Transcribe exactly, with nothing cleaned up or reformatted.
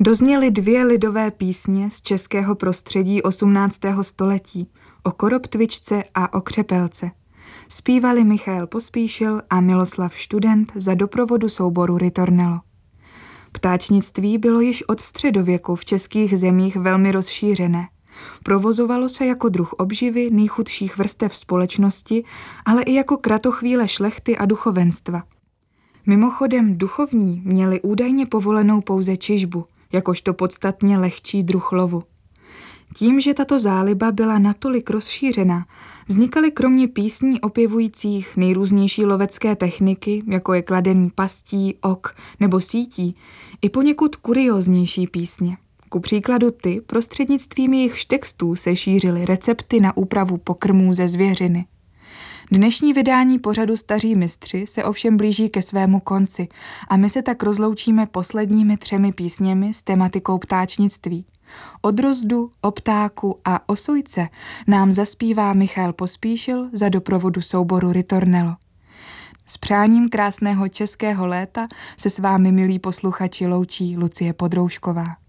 Dozněly dvě lidové písně z českého prostředí osmnáctého století o koroptvičce a o křepelce. Zpívali Michael Pospíšil a Miloslav Študent za doprovodu souboru Ritornello. Ptáčnictví bylo již od středověku v českých zemích velmi rozšířené. Provozovalo se jako druh obživy nejchudších vrstev společnosti, ale i jako kratochvíle šlechty a duchovenstva. Mimochodem duchovní měli údajně povolenou pouze čižbu, jakožto podstatně lehčí druh lovu. Tím, že tato záliba byla natolik rozšířená, vznikaly kromě písní opěvujících nejrůznější lovecké techniky, jako je kladení pastí, ok nebo sítí, i poněkud kurióznější písně. Ku příkladu ty, prostřednictvím jejichž textů se šířily recepty na úpravu pokrmů ze zvěřiny. Dnešní vydání pořadu Staří mistři se ovšem blíží ke svému konci a my se tak rozloučíme posledními třemi písněmi s tematikou ptáčnictví. O drozdu, o ptáku a o sojce nám zaspívá Michael Pospíšil za doprovodu souboru Ritornello. S přáním krásného českého léta se s vámi, milí posluchači, loučí Lucie Podroušková.